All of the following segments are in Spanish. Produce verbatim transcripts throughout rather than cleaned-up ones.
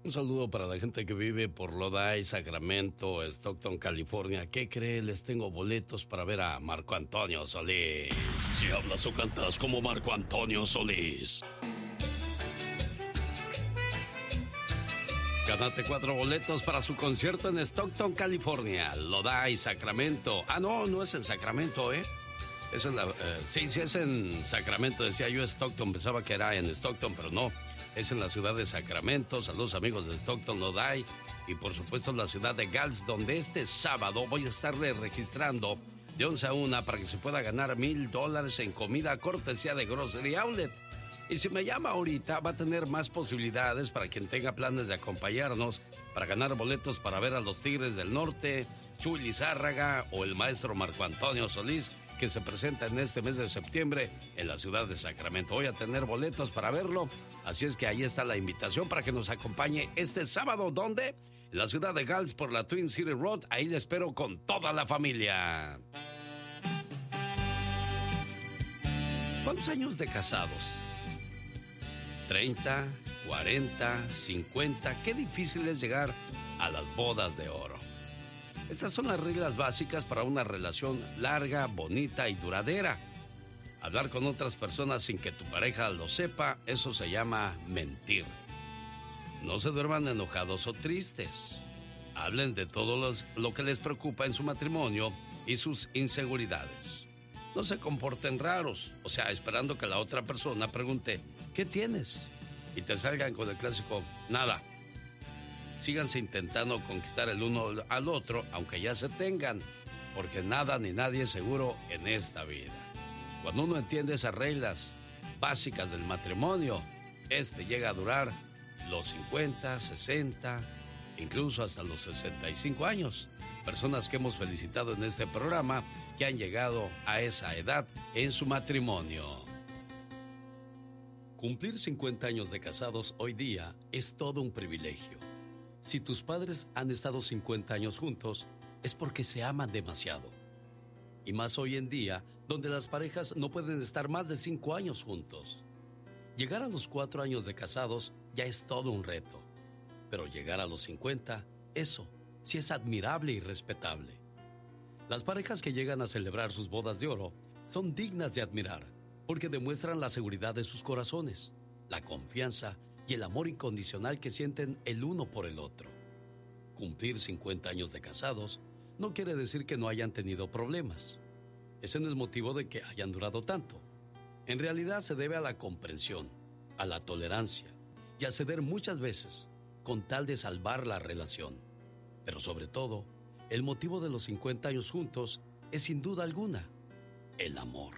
Un saludo para la gente que vive por Lodi, Sacramento, Stockton, California. ¿Qué cree? Les tengo boletos para ver a Marco Antonio Solís. Si hablas o cantas como Marco Antonio Solís. Gánate cuatro boletos para su concierto en Stockton, California, Lodi, Sacramento. Ah, no, no es en Sacramento, ¿eh? Es en la, eh, sí, sí es en Sacramento. Decía yo Stockton, pensaba que era en Stockton, pero no. Es en la ciudad de Sacramento. Saludos amigos de Stockton, Lodi. Y por supuesto la ciudad de Gals, donde este sábado voy a estarle registrando de once a una para que se pueda ganar mil dólares en comida cortesía de Grocery Outlet. Y si me llama ahorita, va a tener más posibilidades para quien tenga planes de acompañarnos para ganar boletos para ver a los Tigres del Norte, Chuy Lizárraga o el maestro Marco Antonio Solís, que se presenta en este mes de septiembre en la ciudad de Sacramento. Voy a tener boletos para verlo, así es que ahí está la invitación para que nos acompañe este sábado. ¿Dónde? En la ciudad de Gals por la Twin City Road. Ahí le espero con toda la familia. ¿Cuántos años de casados? ¿treinta, cuarenta, cincuenta? Qué difícil es llegar a las bodas de oro. Estas son las reglas básicas para una relación larga, bonita y duradera. Hablar con otras personas sin que tu pareja lo sepa, eso se llama mentir. No se duerman enojados o tristes. Hablen de todo los, lo que les preocupa en su matrimonio y sus inseguridades. No se comporten raros, o sea, esperando que la otra persona pregunte, ¿qué tienes? Y te salgan con el clásico, nada. Síganse intentando conquistar el uno al otro, aunque ya se tengan, porque nada ni nadie es seguro en esta vida. Cuando uno entiende esas reglas básicas del matrimonio, este llega a durar los cincuenta, sesenta, incluso hasta los sesenta y cinco años. Personas que hemos felicitado en este programa que han llegado a esa edad en su matrimonio. Cumplir cincuenta años de casados hoy día es todo un privilegio. Si tus padres han estado cincuenta años juntos, es porque se aman demasiado. Y más hoy en día, donde las parejas no pueden estar más de cinco años juntos. Llegar a los cuatro años de casados ya es todo un reto. Pero llegar a los cincuenta, eso sí es admirable y respetable. Las parejas que llegan a celebrar sus bodas de oro son dignas de admirar, porque demuestran la seguridad de sus corazones, la confianza y el amor incondicional que sienten el uno por el otro. Cumplir cincuenta años de casados no quiere decir que no hayan tenido problemas. Ese no es motivo de que hayan durado tanto. En realidad se debe a la comprensión, a la tolerancia y a ceder muchas veces con tal de salvar la relación. Pero sobre todo, el motivo de los cincuenta años juntos es sin duda alguna el amor.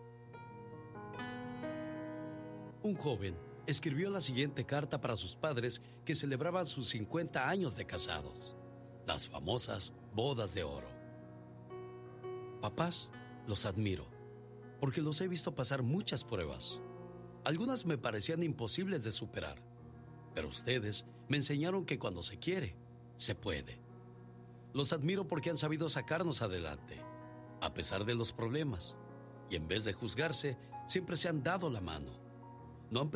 Un joven escribió la siguiente carta para sus padres que celebraban sus cincuenta años de casados, las famosas bodas de oro. Papás, los admiro, porque los he visto pasar muchas pruebas. Algunas me parecían imposibles de superar, pero ustedes me enseñaron que cuando se quiere, se puede. Los admiro porque han sabido sacarnos adelante, a pesar de los problemas, y en vez de juzgarse, siempre se han dado la mano. No han